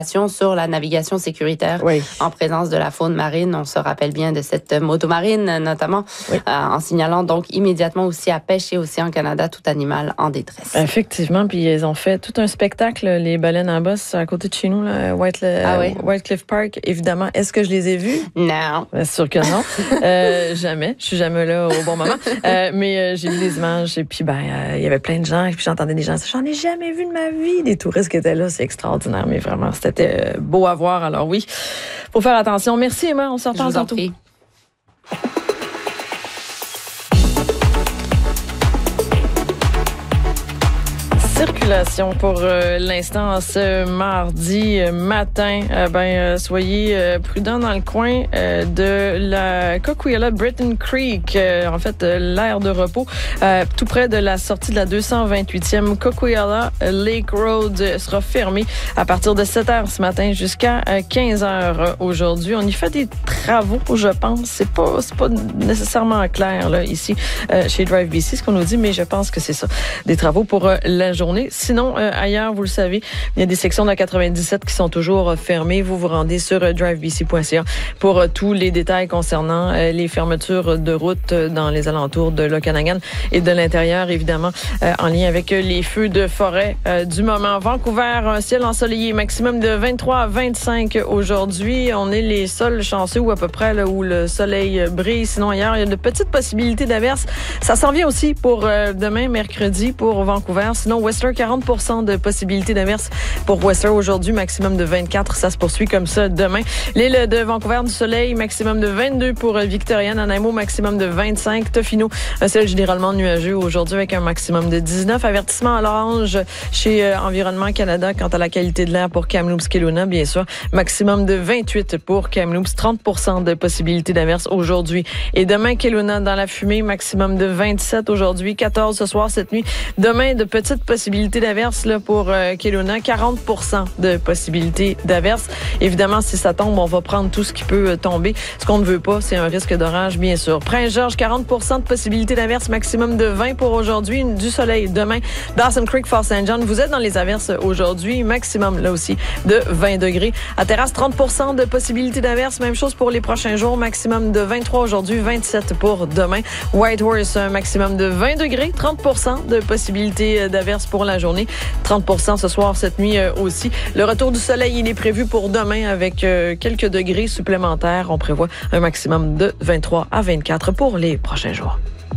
sur la navigation sécuritaire en présence de la faune marine. On se rappelle bien de cette motomarine, notamment, en signalant donc immédiatement aussi à Pêche et Océan Canada tout animal en détresse. Effectivement, puis ils ont fait tout un spectacle, les baleines à bosse à côté de chez nous, là, White Cliff Park, évidemment. Est-ce que je les ai vus? Non. Bien sûr que non. Jamais. Je suis jamais là au bon moment. Mais j'ai vu des images et puis il y avait plein de gens et puis j'entendais des gens. J'en ai jamais vu de ma vie, des touristes qui étaient là. C'est extraordinaire, mais vraiment, c'était beau à voir. Alors oui, faut faire attention. Merci Emma, on se reparle tantôt. Circulation pour l'instant ce mardi matin. Soyez prudents dans le coin de la Coquihalla Britton Creek. En fait, l'aire de repos tout près de la sortie de la 228e Coquihalla Lake Road sera fermée à partir de 7h ce matin jusqu'à 15h aujourd'hui. On y fait des travaux, je pense. C'est pas nécessairement clair là ici chez Drive BC ce qu'on nous dit, mais je pense que c'est ça. Des travaux pour la journée. Sinon, ailleurs, vous le savez, il y a des sections de la 97 qui sont toujours fermées. Vous vous rendez sur drivebc.ca pour tous les détails concernant les fermetures de route dans les alentours de l'Okanagan et de l'intérieur, évidemment, en lien avec les feux de forêt du moment. Vancouver, un ciel ensoleillé, maximum de 23 à 25 aujourd'hui. On est les seuls chanceux ou à peu près là, où le soleil brille. Sinon, ailleurs, il y a de petites possibilités d'averses. Ça s'en vient aussi pour demain, mercredi, pour Vancouver. Sinon, Whistler, 40% de possibilités d'averse pour Whistler aujourd'hui, maximum de 24. Ça se poursuit comme ça demain. L'île de Vancouver, du soleil, maximum de 22 pour Victoria. Nanaimo, maximum de 25. Tofino, un ciel généralement nuageux aujourd'hui avec un maximum de 19. Avertissement à l'orange chez Environnement Canada quant à la qualité de l'air pour Kamloops, Kelowna, bien sûr. Maximum de 28 pour Kamloops. 30% de possibilités d'averse aujourd'hui. Et demain, Kelowna dans la fumée, maximum de 27 aujourd'hui. 14 ce soir, cette nuit. Demain, de petites possibilités d'averse là, pour Kelowna, 40% de possibilités d'averse. Évidemment, si ça tombe, on va prendre tout ce qui peut tomber. Ce qu'on ne veut pas, c'est un risque d'orage, bien sûr. Prince-Georges, 40% de possibilités d'averse, maximum de 20 pour aujourd'hui. Du soleil demain. Dawson Creek, Fort St. John, vous êtes dans les averses aujourd'hui. Maximum, là aussi, de 20 degrés. À Terrasse, 30% de possibilités d'averse. Même chose pour les prochains jours. Maximum de 23 aujourd'hui, 27 pour demain. Whitehorse, un maximum de 20 degrés. 30% de possibilités d'averse pour la journée. 30% ce soir, cette nuit aussi. Le retour du soleil, il est prévu pour demain avec quelques degrés supplémentaires. On prévoit un maximum de 23 à 24 pour les prochains jours.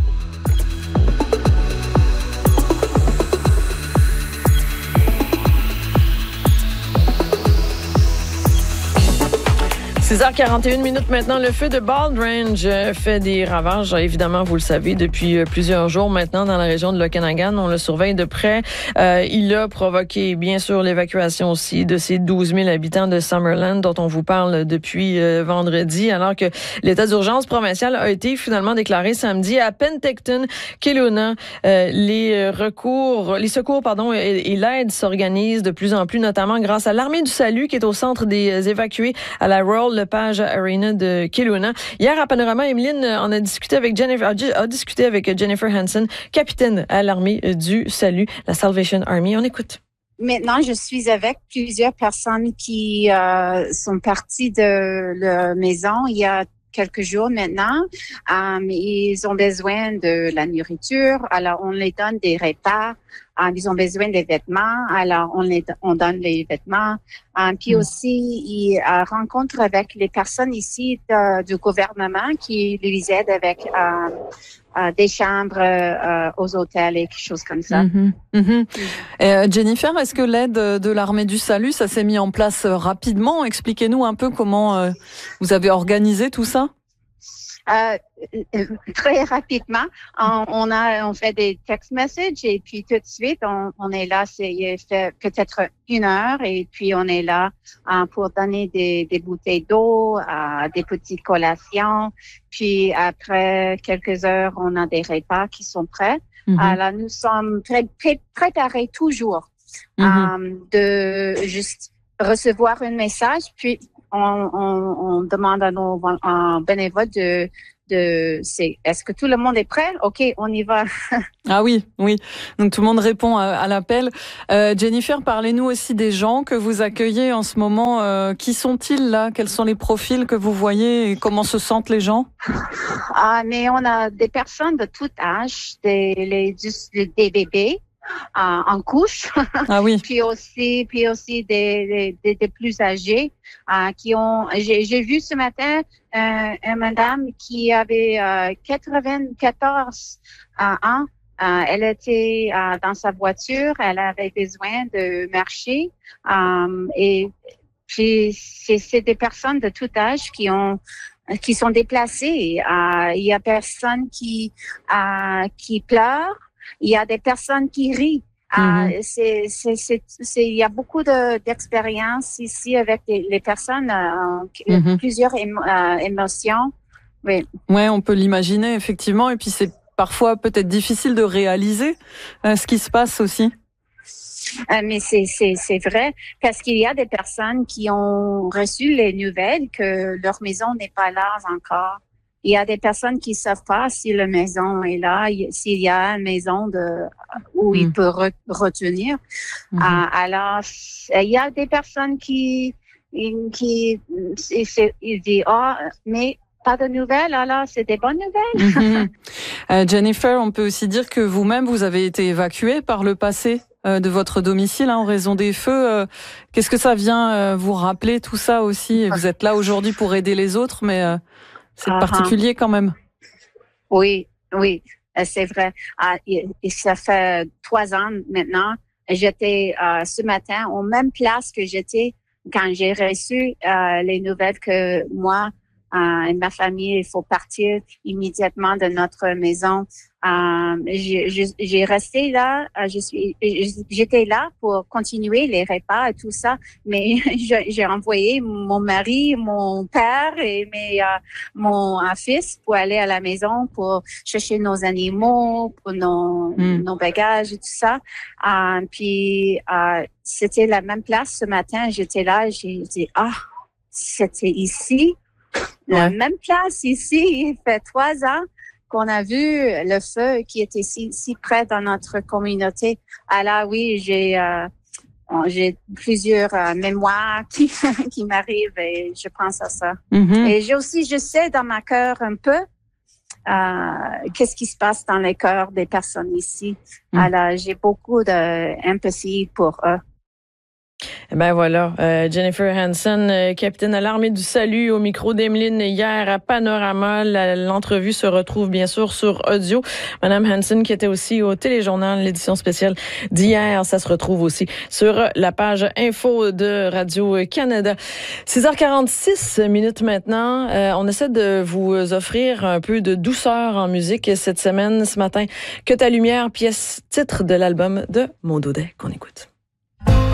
« 6h41 maintenant, le feu de Bald Range fait des ravages. Évidemment, vous le savez, depuis plusieurs jours maintenant dans la région de l'Okanagan. On le surveille de près. Il a provoqué, bien sûr, l'évacuation aussi de ces 12 000 habitants de Summerland dont on vous parle depuis vendredi, alors que l'état d'urgence provincial a été finalement déclaré samedi à Penticton, Kelowna. Les secours, et l'aide s'organisent de plus en plus, notamment grâce à l'Armée du Salut qui est au centre des évacués à la Royal Lepage Arena de Kelowna. Hier, à Panorama, Emeline en a discuté avec Jennifer Hansen, capitaine à l'Armée du Salut, la Salvation Army. On écoute. Maintenant, je suis avec plusieurs personnes qui sont parties de leur maison il y a quelques jours maintenant. Ils ont besoin de la nourriture, alors on les donne des repas. Ils ont besoin des vêtements, alors on donne les vêtements. Puis aussi, ils rencontrent avec les personnes ici du gouvernement qui les aident avec des chambres aux hôtels et quelque chose comme ça. Jennifer, est-ce que l'aide de l'Armée du Salut, ça s'est mis en place rapidement? Expliquez-nous un peu comment vous avez organisé tout ça. Très rapidement, on fait des text messages et puis tout de suite, on est là, il fait peut-être 1 heure et puis on est là pour donner des bouteilles d'eau, des petites collations. Puis après quelques heures, on a des repas qui sont prêts. Alors nous sommes préparés toujours de juste recevoir un message, puis on demande à nos bénévoles est-ce que tout le monde est prêt? OK, on y va. Ah oui. Donc tout le monde répond à l'appel. Jennifer, parlez-nous aussi des gens que vous accueillez en ce moment. Qui sont-ils là? Quels sont les profils que vous voyez et comment se sentent les gens? Mais on a des personnes de tout âge, des bébés en couche. Ah oui. puis aussi des plus âgés qui ont. J'ai vu ce matin une madame qui avait 94 ans. Elle était dans sa voiture, elle avait besoin de marcher et puis c'est des personnes de tout âge qui sont déplacées. Il y a personnes qui pleurent, il y a des personnes qui rient. Il y a beaucoup d'expériences ici avec les personnes, plusieurs émotions. Oui. Ouais, on peut l'imaginer effectivement, et puis c'est parfois peut-être difficile de réaliser ce qui se passe aussi. Mais c'est vrai, parce qu'il y a des personnes qui ont reçu les nouvelles que leur maison n'est pas là encore. Il y a des personnes qui savent pas si la maison est là, s'il y a une maison où il peut retenir. Alors, il y a des personnes qui disent mais pas de nouvelles, alors c'est des bonnes nouvelles. Jennifer, on peut aussi dire que vous-même, vous avez été évacuée par le passé de votre domicile en raison des feux. Qu'est-ce que ça vient vous rappeler tout ça aussi? Vous êtes là aujourd'hui pour aider les autres, mais c'est particulier quand même. Oui, c'est vrai. Et ça fait 3 ans maintenant. J'étais ce matin aux mêmes places que j'étais quand j'ai reçu les nouvelles que moi et ma famille, il faut partir immédiatement de notre maison. J'ai resté là. J'étais là pour continuer les repas et tout ça, mais j'ai envoyé mon mari, mon père et mon fils pour aller à la maison pour chercher nos animaux, pour nos bagages et tout ça. Puis c'était la même place ce matin. J'étais là. J'ai dit c'était ici. La même place ici, il fait 3 ans qu'on a vu le feu qui était si près dans notre communauté. Alors oui, j'ai j'ai plusieurs mémoires qui m'arrivent et je pense à ça. Et je sais dans ma cœur un peu qu'est-ce qui se passe dans les cœurs des personnes ici. Alors j'ai beaucoup d'empathie pour eux. Ben voilà, Jennifer Hansen, capitaine à l'Armée du Salut, au micro d'Emeline hier à Panorama. L'entrevue se retrouve bien sûr sur audio. Madame Hansen qui était aussi au Téléjournal, l'édition spéciale d'hier, ça se retrouve aussi sur la page info de Radio-Canada. 6h46 minutes maintenant. On essaie de vous offrir un peu de douceur en musique cette semaine, ce matin. Que ta lumière, pièce titre de l'album de Maud Audet qu'on écoute.